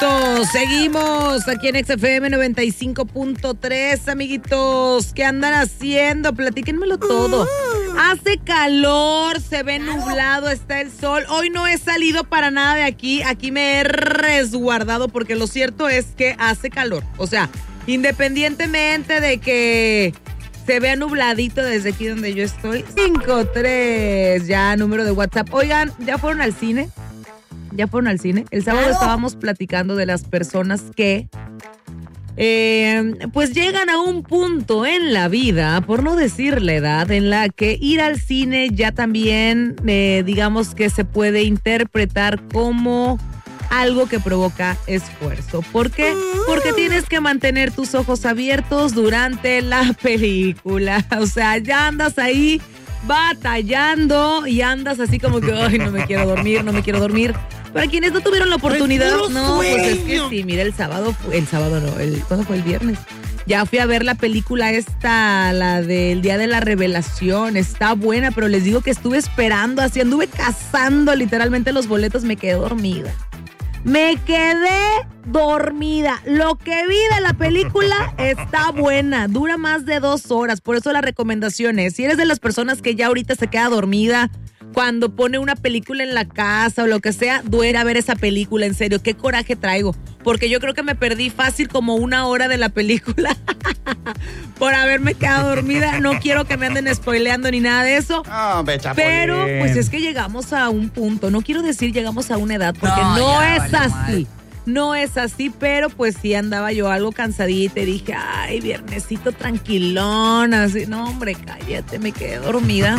amiguitos. Seguimos aquí en XFM 95.3, amiguitos. ¿Qué andan haciendo? Platíquenmelo todo. Hace calor, se ve nublado, está el sol. Hoy no he salido para nada de aquí. Aquí me he resguardado porque lo cierto es que hace calor. O sea, independientemente de que se vea nubladito desde aquí donde yo estoy. 53, ya número de WhatsApp. Oigan, ¿ya fueron al cine? ¿Ya fueron al cine? El sábado estábamos platicando de las personas que pues llegan a un punto en la vida, por no decir la edad, en la que ir al cine ya también, digamos que se puede interpretar como algo que provoca esfuerzo. ¿Por qué? Porque tienes que mantener tus ojos abiertos durante la película. O sea, ya andas ahí batallando y andas así como que, ay, no me quiero dormir. Para quienes no tuvieron la oportunidad, no, pues es que sí, mira, ¿cuándo fue? El viernes. Ya fui a ver la película esta, la del Día de la Revelación, está buena, pero les digo que estuve esperando, así anduve cazando literalmente los boletos, me quedé dormida. Lo que vi de la película está buena, dura más de 2 horas, por eso la recomendación es, si eres de las personas que ya ahorita se queda dormida cuando pone una película en la casa o lo que sea, duele a ver esa película, en serio, qué coraje traigo, porque yo creo que me perdí fácil como 1 hora de la película por haberme quedado dormida. No quiero que me anden spoileando ni nada de eso, pero pues es que llegamos a un punto, no quiero decir llegamos a una edad, porque no es así, pero pues sí andaba yo algo cansadita y dije, ay, viernesito tranquilón, así, no hombre, cállate, me quedé dormida.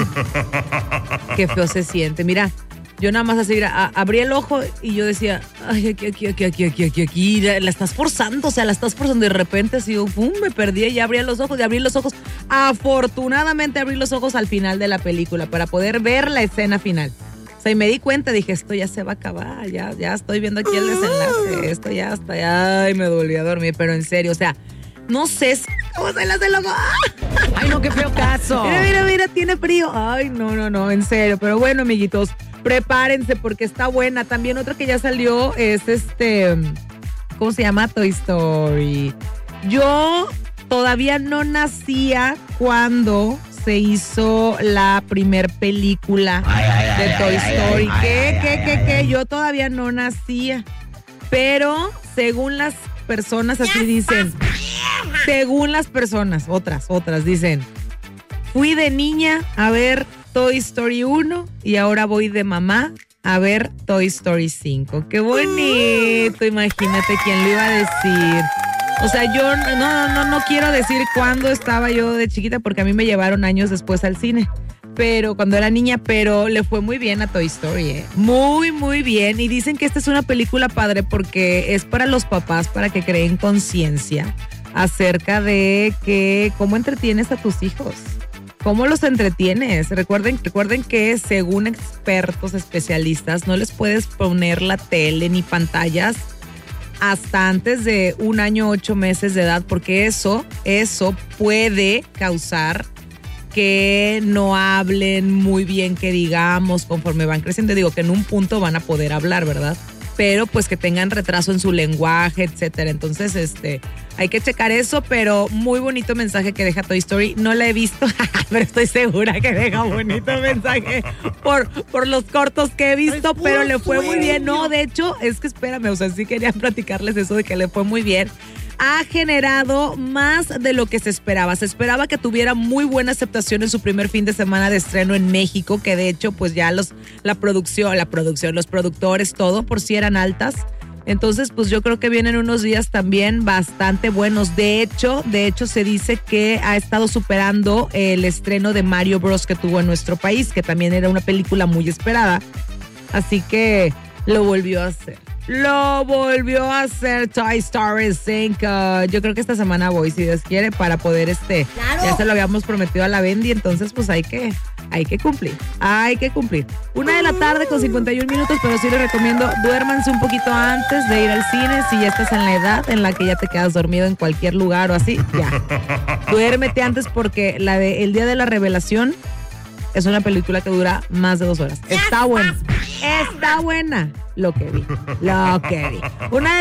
Qué feo se siente, mira, yo nada más así, abrí el ojo y yo decía, ay, aquí, la estás forzando, y de repente así, pum, me perdí y abrí los ojos, afortunadamente abrí los ojos al final de la película para poder ver la escena final. O sea, y me di cuenta, dije, esto ya se va a acabar, ya estoy viendo aquí el desenlace, esto ya está, ay, me volví a dormir, pero en serio, o sea, no sé cómo se le hace el ojo. Ay, no, qué feo caso. Mira, tiene frío. Ay, no, en serio, pero bueno, amiguitos, prepárense porque está buena. También otra que ya salió es ¿cómo se llama? Toy Story. Yo todavía no nacía cuando se hizo la primer película de Toy Story. ¿Qué? Yo todavía no nacía. Pero según las personas así dicen. Según las personas, otras dicen. Fui de niña a ver Toy Story 1 y ahora voy de mamá a ver Toy Story 5. ¡Qué bonito! Imagínate quién lo iba a decir. O sea, yo no quiero decir cuándo estaba yo de chiquita porque a mí me llevaron años después al cine, pero cuando era niña, pero le fue muy bien a Toy Story, muy, muy bien. Y dicen que esta es una película padre porque es para los papás, para que creen conciencia acerca de que cómo entretienes a tus hijos. ¿Cómo los entretienes? Recuerden que según expertos especialistas no les puedes poner la tele ni pantallas hasta antes de 1 año, 8 meses de edad, porque eso puede causar que no hablen muy bien, que digamos, conforme van creciendo. Digo que en un punto van a poder hablar, ¿verdad? Pero pues que tengan retraso en su lenguaje, etcétera. Entonces, hay que checar eso, pero muy bonito mensaje que deja Toy Story. No la he visto, pero estoy segura que deja bonito mensaje por los cortos que he visto, pero le fue muy bien. No, de hecho, es que espérame, o sea, sí quería platicarles eso de que le fue muy bien. Ha generado más de lo que se esperaba. Se esperaba que tuviera muy buena aceptación en su primer fin de semana de estreno en México, que de hecho, pues ya la producción, los productores, todo, por si eran altas. Entonces, pues yo creo que vienen unos días también bastante buenos. De hecho, se dice que ha estado superando el estreno de Mario Bros. Que tuvo en nuestro país, que también era una película muy esperada. Así que lo volvió a hacer. Toy Story 5. Yo creo que esta semana voy, si Dios quiere, para poder Claro. Ya se lo habíamos prometido a la Bendy, entonces pues hay que cumplir. 1:51 p.m, pero sí les recomiendo, duérmanse un poquito antes de ir al cine. Si ya estás en la edad en la que ya te quedas dormido en cualquier lugar o así, ya. Duérmete antes porque la de El Día de la Revelación es una película que dura más de 2 horas. Está buena lo que vi. 1:52 p.m.